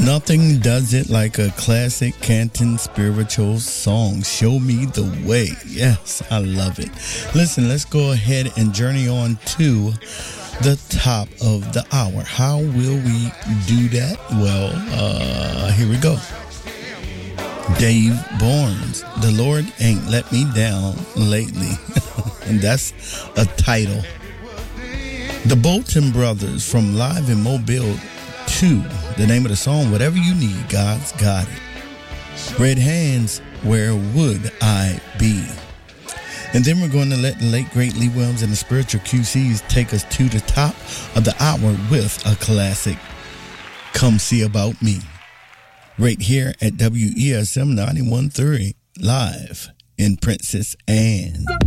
Nothing does it like a classic Canton spiritual song. Show me the way. Yes, I love it. Listen, let's go ahead and journey on to the top of the hour. How will we do that? Well, here we go. Dave Barnes, The Lord Ain't Let Me Down Lately. And that's a title. The Bolton Brothers from Live in Mobile 2. The name of the song, Whatever You Need, God's Got It. Red Hands, Where Would I Be? And then we're going to let the late, great Lee Williams and the Spiritual QCs take us to the top of the hour with a classic, Come See About Me. Right here at WESM 91.3, live in Princess Anne.